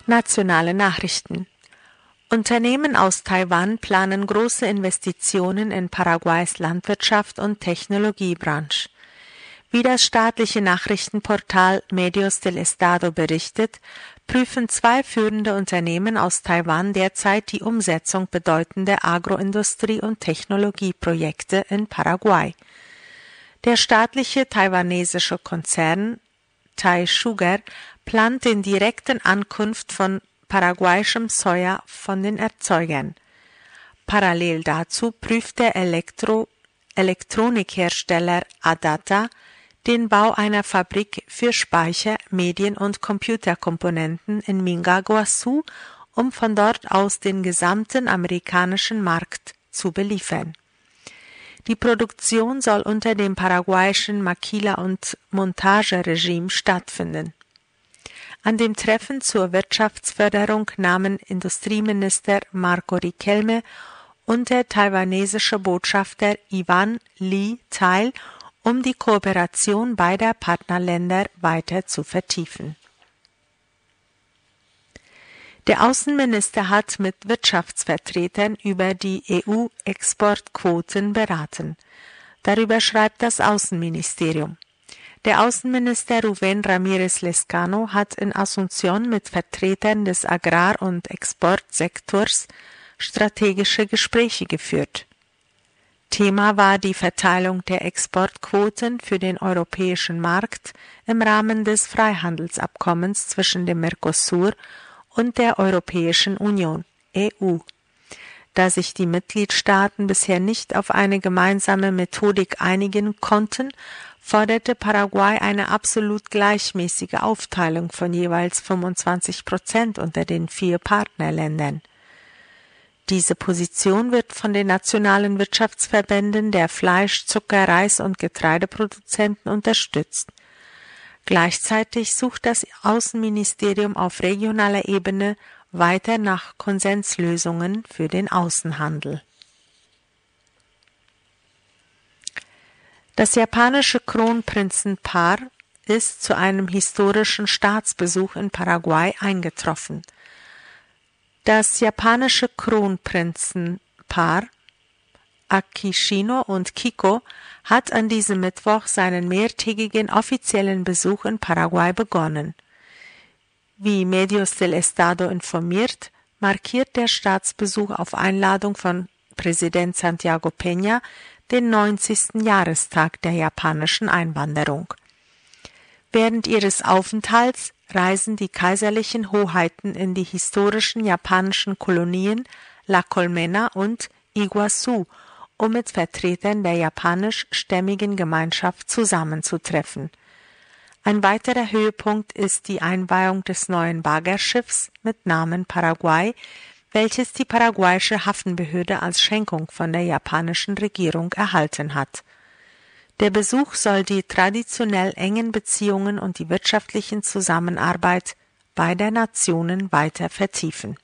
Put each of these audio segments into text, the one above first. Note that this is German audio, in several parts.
Nationale Nachrichten. Unternehmen aus Taiwan planen große Investitionen in Paraguays Landwirtschaft und Technologiebranche. Wie das staatliche Nachrichtenportal Medios del Estado berichtet, prüfen 2 führende Unternehmen aus Taiwan derzeit die Umsetzung bedeutender Agroindustrie- und Technologieprojekte in Paraguay. Der staatliche taiwanesische Konzern Thai Sugar plant den direkten Ankunft von paraguayischem Soja von den Erzeugern. Parallel dazu prüft der Elektronikhersteller Adata den Bau einer Fabrik für Speicher-, Medien- und Computerkomponenten in Minga Guazú, um von dort aus den gesamten amerikanischen Markt zu beliefern. Die Produktion soll unter dem paraguayischen Maquila- und Montageregime stattfinden. An dem Treffen zur Wirtschaftsförderung nahmen Industrieminister Marco Riquelme und der taiwanesische Botschafter Ivan Li teil, um die Kooperation beider Partnerländer weiter zu vertiefen. Der Außenminister hat mit Wirtschaftsvertretern über die EU-Exportquoten beraten. Darüber schreibt das Außenministerium. Der Außenminister Rubén Ramírez Lezcano hat in Asunción mit Vertretern des Agrar- und Exportsektors strategische Gespräche geführt. Thema war die Verteilung der Exportquoten für den europäischen Markt im Rahmen des Freihandelsabkommens zwischen dem Mercosur und der Europäischen Union, EU. Da sich die Mitgliedstaaten bisher nicht auf eine gemeinsame Methodik einigen konnten, forderte Paraguay eine absolut gleichmäßige Aufteilung von jeweils 25% unter den 4 Partnerländern. Diese Position wird von den nationalen Wirtschaftsverbänden der Fleisch-, Zucker-, Reis- und Getreideproduzenten unterstützt. Gleichzeitig sucht das Außenministerium auf regionaler Ebene weiter nach Konsenslösungen für den Außenhandel. Das japanische Kronprinzenpaar ist zu einem historischen Staatsbesuch in Paraguay eingetroffen. Das japanische Kronprinzenpaar Akishino und Kiko hat an diesem Mittwoch seinen mehrtägigen offiziellen Besuch in Paraguay begonnen. Wie Medios del Estado informiert, markiert der Staatsbesuch auf Einladung von Präsident Santiago Peña den 90. Jahrestag der japanischen Einwanderung. Während ihres Aufenthalts reisen die kaiserlichen Hoheiten in die historischen japanischen Kolonien La Colmena und Iguazú, um mit Vertretern der japanischstämmigen Gemeinschaft zusammenzutreffen. Ein weiterer Höhepunkt ist die Einweihung des neuen Baggerschiffs mit Namen Paraguay, welches die paraguayische Hafenbehörde als Schenkung von der japanischen Regierung erhalten hat. Der Besuch soll die traditionell engen Beziehungen und die wirtschaftlichen Zusammenarbeit beider Nationen weiter vertiefen.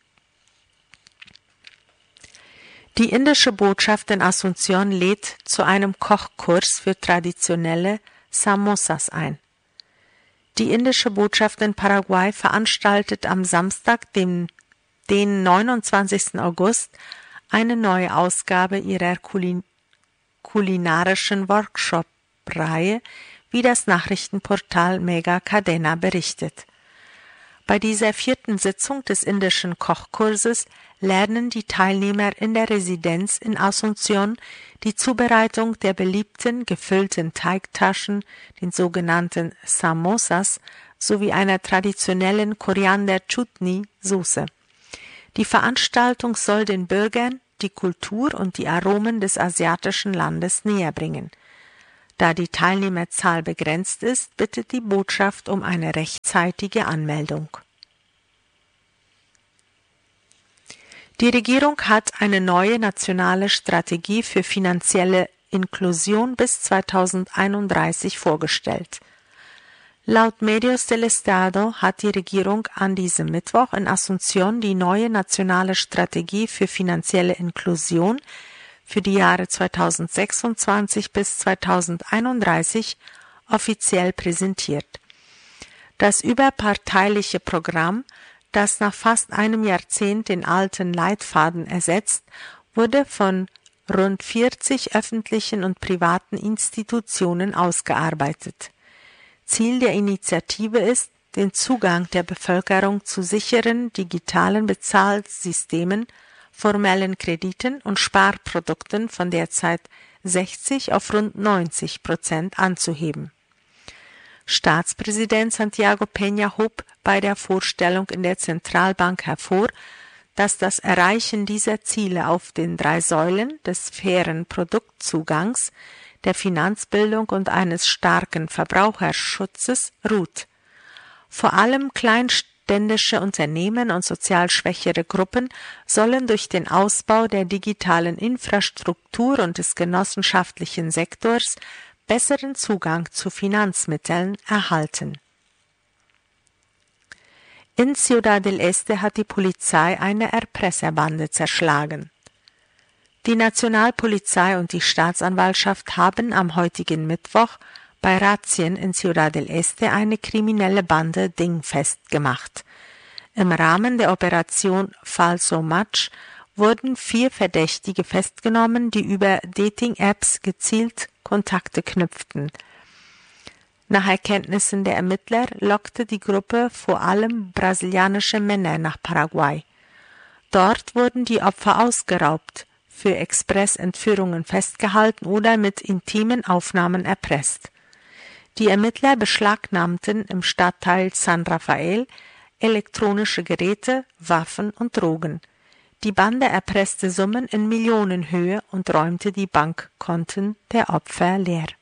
Die indische Botschaft in Asunción lädt zu einem Kochkurs für traditionelle Samosas ein. Die indische Botschaft in Paraguay veranstaltet am Samstag, den 29. August, eine neue Ausgabe ihrer kulinarischen Workshop-Reihe, wie das Nachrichtenportal Mega Cadena berichtet. Bei dieser 4. Sitzung des indischen Kochkurses lernen die Teilnehmer in der Residenz in Asunción die Zubereitung der beliebten gefüllten Teigtaschen, den sogenannten Samosas, sowie einer traditionellen Koriander-Chutney-Soße. Die Veranstaltung soll den Bürgern die Kultur und die Aromen des asiatischen Landes näherbringen. Da die Teilnehmerzahl begrenzt ist, bittet die Botschaft um eine rechtzeitige Anmeldung. Die Regierung hat eine neue nationale Strategie für finanzielle Inklusion bis 2031 vorgestellt. Laut Medios del Estado hat die Regierung an diesem Mittwoch in Asunción die neue nationale Strategie für finanzielle Inklusion für die Jahre 2026 bis 2031 offiziell präsentiert. Das überparteiliche Programm, das nach fast einem Jahrzehnt den alten Leitfaden ersetzt, wurde von rund 40 öffentlichen und privaten Institutionen ausgearbeitet. Ziel der Initiative ist, den Zugang der Bevölkerung zu sicheren digitalen Bezahlsystemen, formellen Krediten und Sparprodukten von derzeit 60 auf rund 90% anzuheben. Staatspräsident Santiago Peña hob bei der Vorstellung in der Zentralbank hervor, dass das Erreichen dieser Ziele auf den 3 Säulen des fairen Produktzugangs, der Finanzbildung und eines starken Verbraucherschutzes ruht. Vor allem kleinständische Unternehmen und sozial schwächere Gruppen sollen durch den Ausbau der digitalen Infrastruktur und des genossenschaftlichen Sektors besseren Zugang zu Finanzmitteln erhalten. In Ciudad del Este hat die Polizei eine Erpresserbande zerschlagen. Die Nationalpolizei und die Staatsanwaltschaft haben am heutigen Mittwoch bei Razzien in Ciudad del Este eine kriminelle Bande dingfest gemacht. Im Rahmen der Operation Falso Match wurden 4 Verdächtige festgenommen, die über Dating-Apps gezielt Kontakte knüpften. Nach Erkenntnissen der Ermittler lockte die Gruppe vor allem brasilianische Männer nach Paraguay. Dort wurden die Opfer ausgeraubt, für Expressentführungen festgehalten oder mit intimen Aufnahmen erpresst. Die Ermittler beschlagnahmten im Stadtteil San Rafael elektronische Geräte, Waffen und Drogen. Die Bande erpresste Summen in Millionenhöhe und räumte die Bankkonten der Opfer leer.